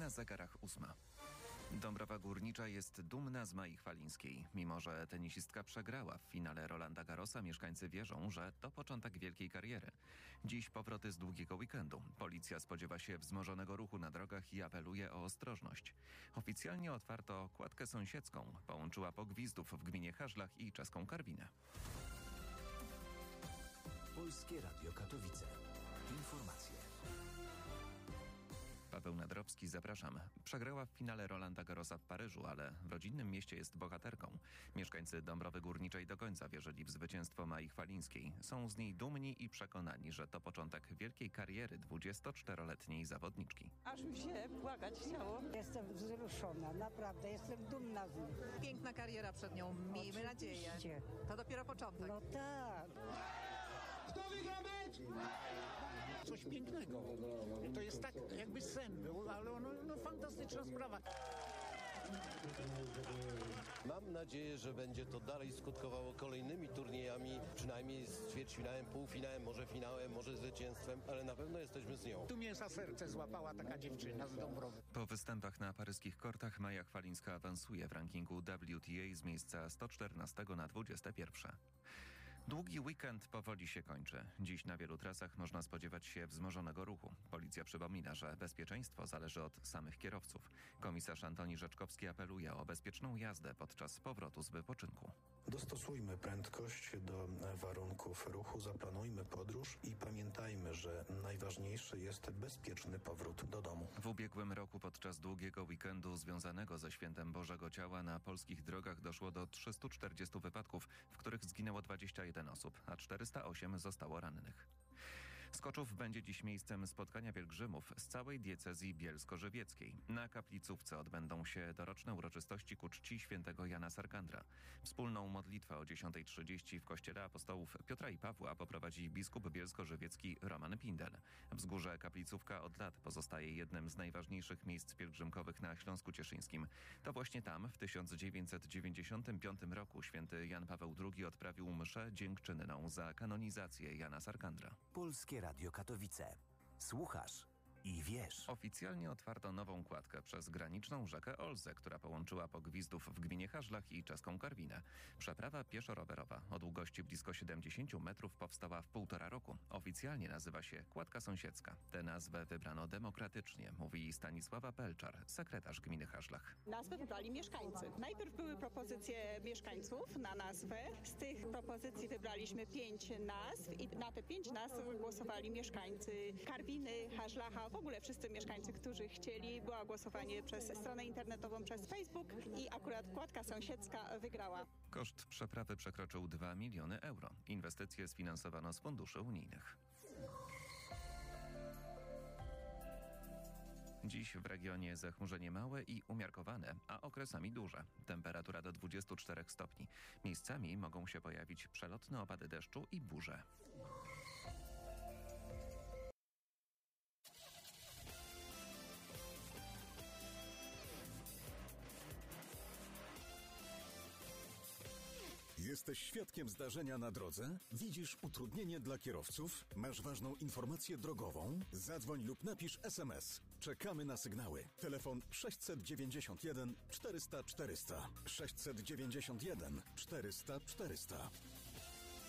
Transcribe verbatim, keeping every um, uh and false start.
Na zegarach ósma. Dąbrowa Górnicza jest dumna z Mai Chwalińskiej. Mimo że tenisistka przegrała w finale Rolanda Garrosa, mieszkańcy wierzą, że to początek wielkiej kariery. Dziś powroty z długiego weekendu. Policja spodziewa się wzmożonego ruchu na drogach i apeluje o ostrożność. Oficjalnie otwarto kładkę sąsiedzką. Połączyła pogwizdów w gminie Haszlach i czeską Karwinę. Polskie Radio Katowice. Informacje. Paweł Nadrowski, zapraszam. Przegrała w finale Rolanda Garrosa w Paryżu, ale w rodzinnym mieście jest bohaterką. Mieszkańcy Dąbrowy Górniczej do końca wierzyli w zwycięstwo Mai Chwalińskiej. Są z niej dumni i przekonani, że to początek wielkiej kariery dwudziestoczteroletniej zawodniczki. Aż mi się płakać chciało. Jestem wzruszona, naprawdę, jestem dumna z niej. Piękna kariera przed nią, miejmy nadzieję. To dopiero początek. No tak. Kto wygra mecz? Coś pięknego. To jest tak jakby sen był, ale no, no fantastyczna sprawa. Mam nadzieję, że będzie to dalej skutkowało kolejnymi turniejami, przynajmniej z ćwierćfinałem, półfinałem, może finałem, może zwycięstwem, ale na pewno jesteśmy z nią. Tu mnie za serce złapała taka dziewczyna z Dąbrowy. Po występach na paryskich kortach Maja Chwalińska awansuje w rankingu W T A z miejsca sto czternastego na dwudzieste pierwsze. Długi weekend powoli się kończy. Dziś na wielu trasach można spodziewać się wzmożonego ruchu. Policja przypomina, że bezpieczeństwo zależy od samych kierowców. Komisarz Antoni Rzeczkowski apeluje o bezpieczną jazdę podczas powrotu z wypoczynku. Dostosujmy prędkość do warunków ruchu, zaplanujmy podróż i pamiętajmy, że najważniejszy jest bezpieczny powrót do domu. W ubiegłym roku podczas długiego weekendu związanego ze Świętem Bożego Ciała na polskich drogach doszło do trzystu czterdziestu wypadków, w których zginęło dwadzieścia jeden osób, a czterysta osiem zostało rannych. Skoczów będzie dziś miejscem spotkania pielgrzymów z całej diecezji bielsko-żywieckiej. Na Kaplicówce odbędą się doroczne uroczystości ku czci świętego Jana Sarkandra. Wspólną modlitwę o dziesiątej trzydzieści w kościele apostołów Piotra i Pawła poprowadzi biskup bielsko-żywiecki Roman Pindel. Wzgórze Kaplicówka od lat pozostaje jednym z najważniejszych miejsc pielgrzymkowych na Śląsku Cieszyńskim. To właśnie tam w tysiąc dziewięćset dziewięćdziesiątym piątym roku święty Jan Paweł drugi odprawił mszę dziękczynną za kanonizację Jana Sarkandra. Polskie Radio Katowice. Słuchasz i wiesz. Oficjalnie otwarto nową kładkę przez graniczną rzekę Olzę, która połączyła pogwizdów w gminie Haszlach i czeską Karwinę. Przeprawa pieszo-rowerowa o długości blisko siedemdziesięciu metrów powstała w półtora roku. Oficjalnie nazywa się Kładka Sąsiedzka. Tę nazwę wybrano demokratycznie, mówi Stanisława Pelczar, sekretarz gminy Haszlach. Nazwę wybrali mieszkańcy. Najpierw były propozycje mieszkańców na nazwę. Z tych propozycji wybraliśmy pięć nazw i na te pięć nazw głosowali mieszkańcy Karwiny, Haszlacha, w ogóle wszyscy mieszkańcy, którzy chcieli. Było głosowanie przez stronę internetową, przez Facebook i akurat Kładka Sąsiedzka wygrała. Koszt przeprawy przekroczył dwa miliony euro. Inwestycje sfinansowano z funduszy unijnych. Dziś w regionie zachmurzenie małe i umiarkowane, a okresami duże. Temperatura do dwudziestu czterech stopni. Miejscami mogą się pojawić przelotne opady deszczu i burze. Jesteś świadkiem zdarzenia na drodze? Widzisz utrudnienie dla kierowców? Masz ważną informację drogową? Zadzwoń lub napisz es em es. Czekamy na sygnały. Telefon sześćset dziewięćdziesiąt jeden czterysta czterysta. sześćset dziewięćdziesiąt jeden czterysta czterysta.